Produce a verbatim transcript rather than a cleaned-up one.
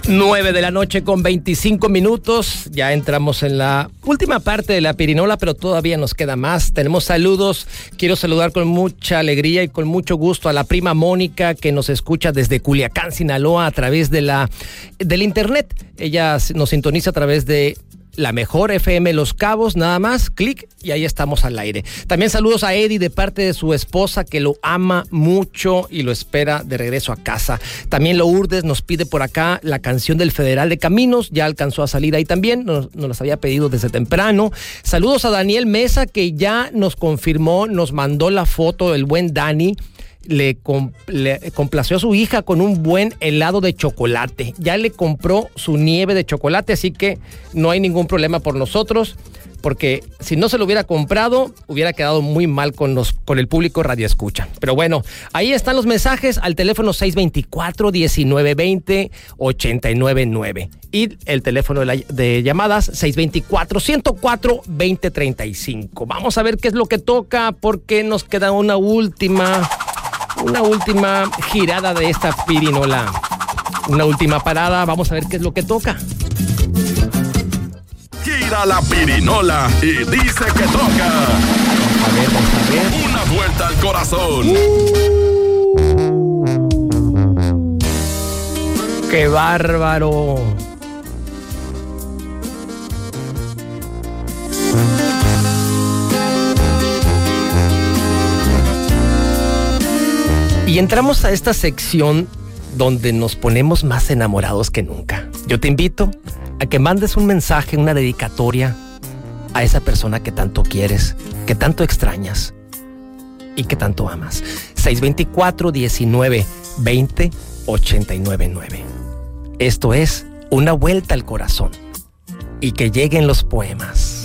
nueve de la noche con veinticinco minutos. Ya entramos en la última parte de la pirinola, pero todavía nos queda más. Tenemos saludos. Quiero saludar con mucha alegría y con mucho gusto a la prima Mónica, que nos escucha desde Culiacán, Sinaloa, a través de la del internet. Ella nos sintoniza a través de la mejor F M Los Cabos, nada más, clic y ahí estamos al aire. También saludos a Eddie de parte de su esposa, que lo ama mucho y lo espera de regreso a casa. También Lourdes nos pide por acá la canción del Federal de Caminos, ya alcanzó a salir ahí también, nos, nos las había pedido desde temprano. Saludos a Daniel Mesa, que ya nos confirmó, nos mandó la foto del buen Dani. Le, com- le complació a su hija con un buen helado de chocolate. Ya le compró su nieve de chocolate, así que no hay ningún problema por nosotros, porque si no se lo hubiera comprado, hubiera quedado muy mal con, los, con el público Radio Escucha. Pero bueno, ahí están los mensajes al teléfono seis veinticuatro, diecinueve veinte, ochenta y nueve nueve y el teléfono de, la, de llamadas seis veinticuatro, ciento cuatro, veinte treinta y cinco. Vamos a ver qué es lo que toca, porque nos queda una última... Una última girada de esta pirinola. Una última parada. Vamos a ver qué es lo que toca. Gira la pirinola y dice que toca. Vamos a ver, vamos a ver. Una vuelta al corazón. Uh, ¡Qué bárbaro! Y entramos a esta sección donde nos ponemos más enamorados que nunca. Yo te invito a que mandes un mensaje, una dedicatoria a esa persona que tanto quieres, que tanto extrañas y que tanto amas. seis veinticuatro, diecinueve veinte, ochenta y nueve nueve. Esto es Una Vuelta al Corazón. Y que lleguen los poemas.